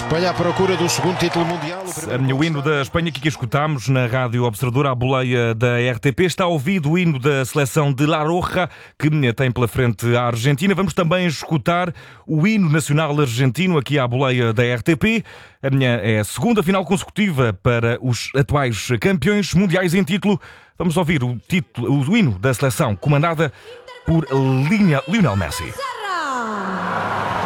Espanha à procura do segundo título mundial. O hino da Espanha que escutámos na Rádio Observadora, à boleia da RTP. Está ouvido o hino da seleção de La Rioja, que tem pela frente a Argentina. Vamos também escutar o hino nacional argentino aqui à boleia da RTP. É a segunda final consecutiva para os atuais campeões mundiais em título. Vamos ouvir o hino da seleção comandada por Lionel Messi.